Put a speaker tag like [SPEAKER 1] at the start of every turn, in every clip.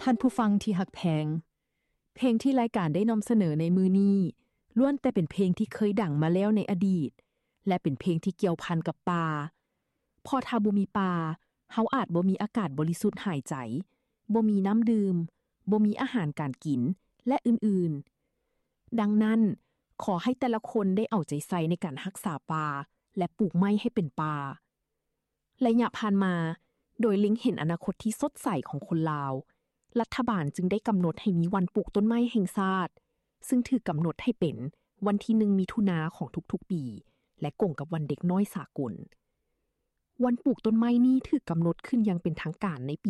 [SPEAKER 1] ท่านผู้ฟังที่หักแพงเพลงที่รายการได้นำเสนอในมือนี้ล้วนแต่เป็นเพลงที่เคยดังมาแล้วในอดีตและเป็นเพลงที่เกี่ยวพันกับป่าพอถ้าบ่มีป่าเฮาอาจบ่มีอากาศบริสุทธิ์หายใจบ่มีน้ำดื่มบ่มีอาหารการกินและอื่นๆดังนั้นขอให้แต่ละคนได้เอาใจใส่ในการรักษาป่าและปลูกไม้ให้เป็นป่าระยะผ่านมาโดยลิงเห็นอนาคตที่สดใสของคนลาวรัฐบาลจึงได้กำหนดให้มีวันปลูกต้นไม้แห่งชาติซึ่งถูกกำหนดให้เป็นวันที่1มิถุนายนของทุกๆปีและกงกับวันเด็กน้อยสากลวันปลูกต้นไม้นี้ถูกกำหนดขึ้นอย่างเป็นทางการในปี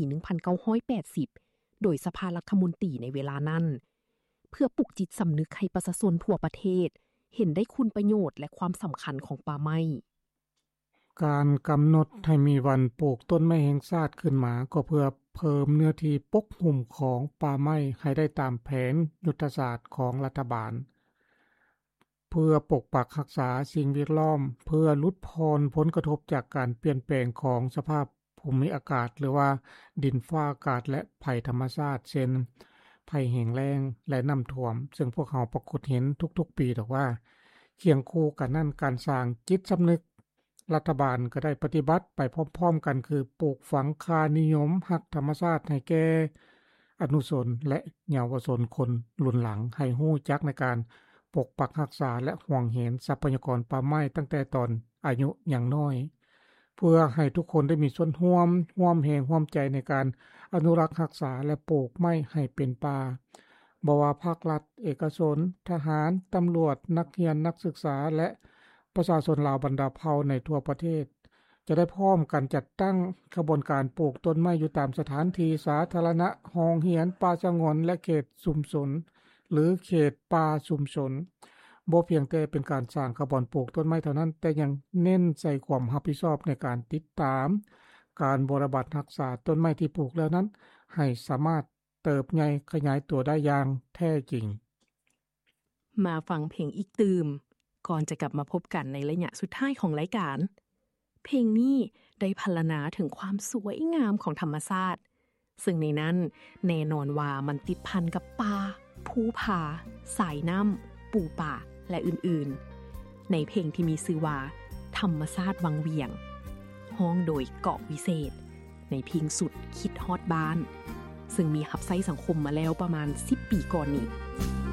[SPEAKER 1] 1980 โดยสภารัฐมนตรีในเวลานั้นเพื่อปลุกจิตสำนึกให้ประชาชนทั่วประเทศเห็นได้คุณประโยชน์และความสำคัญของป่าไม้
[SPEAKER 2] การกำหนดให้มีวันปลูกต้นไม้แห่งชาติขึ้นมาก็เพื่อเพิ่มเนื้อที่ปกหุ้มของป่าไม้ให้ได้ตามแผนยุทธศาสตร์ของรัฐบาลเพื่อปกปักรักษาสิ่งแวดล้อมเพื่อลดพรผลกระทบจากการเปลี่ยนแปลงของสภาพภูมิอากาศหรือว่าดินฟ้าอากาศและภัยธรรมชาติเช่นภัยแห้งแล้งและน้ำท่วมซึ่งพวกเราปรากฏเห็นทุกๆปีดอกว่าเคียงคู่กันนั้นการสร้างจิตสำนึกรัฐบาลก็ได้ปฏิบัติไปพร้อมๆกันคือปลูกฝังค่านิยมรักธรรมชาติให้แก่อนุชนและเยาวชนคนรุ่นหลังให้รู้จักในการปกปักรักษาและห่วงแหนทรัพยากรป่าไม้ตั้งแต่ตอนอายุอย่างน้อยเพื่อให้ทุกคนได้มีส่วนร่วมแรงร่วมใจในการอนุรักษ์รักษาและปลูกไม้ให้เป็นป่าบ่ว่าภาครัฐเอกชนทหารตำรวจนักเรียนนักศึกษาและประชาชนลาวบรรดาเผ่าในทั่วประเทศจะได้พร้อมกันจัดตั้งขบวนการปลูกต้นไม้อยู่ตามสถานที่สาธารณะโรงเรียนป่าสงวนและเขตชุมชนหรือเขตป่าชุมชนบ่เพียงแต่เป็นการสร้างขบวนปลูกต้นไม้เท่านั้นแต่ยังเน้นใส่ความรับผิดชอบในการติดตามการบริบัติรักษาต้นไม้ที่ปลูกแล้วนั้นให้สามารถเติบใหญ่ขยายตัวได้อย่างแท้จริง
[SPEAKER 1] มาฟังเพลงอีกตืมก่อนจะกลับมาพบกันในระยะสุดท้ายของรายการเพลงนี้ได้พรรณนาถึงความสวยงามของธรรมชาติซึ่งในนั้นแน่นอนว่ามันติดพันกับป่าภูผาสายน้ำปูป่าและอื่นๆในเพลงที่มีชื่อว่าธรรมชาติวังเวียงฮ้องโดยเกาะวิเศษในเพลงสุดคิดฮอดบ้านซึ่งมีหับไซสังคมมาแล้วประมาณ10 ปีก่อนนี้